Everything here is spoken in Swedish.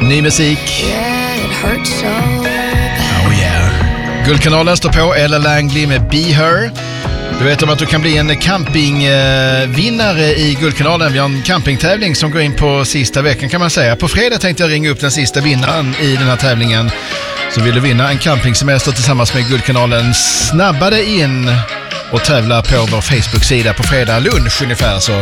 Ny musik. Oh yeah. Guldkanalen står på. Ella Langley med Be Her. Du vet om att du kan bli en campingvinnare i Guldkanalen. Vi har en campingtävling som går in på sista veckan kan man säga. På fredag tänkte jag ringa upp den sista vinnaren i den här tävlingen. Så vill du vinna en campingsemester tillsammans med Guldkanalen, snabbare in och tävla på vår Facebook-sida på fredag lunch ungefär så.